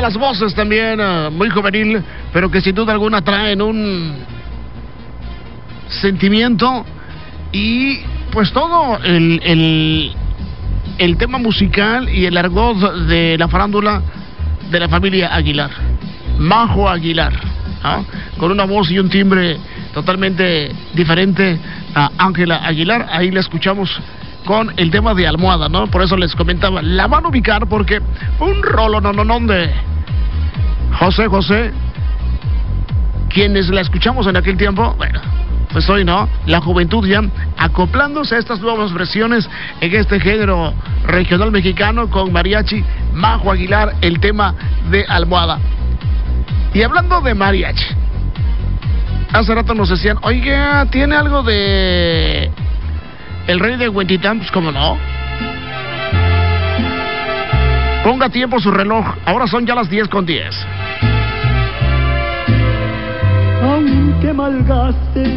las voces también, muy juvenil, pero que sin duda alguna traen un sentimiento y pues todo el tema musical y el argot de la farándula de la familia Aguilar. Majo Aguilar, ¿ah? Con una voz y un timbre totalmente diferente a Ángela Aguilar. Ahí la escuchamos con el tema de Almohada, ¿no? Por eso les comentaba, la van a ubicar porque un rolo no de José, quienes la escuchamos en aquel tiempo, bueno, pues hoy no, la juventud ya acoplándose a estas nuevas versiones en este género regional mexicano con mariachi. Majo Aguilar, el tema de Almohada. Y hablando de mariachi, hace rato nos decían, oiga, ¿tiene algo de el rey de Huentitán? Pues cómo no. Ponga tiempo su reloj, ahora son ya las 10:10. Aunque malgaste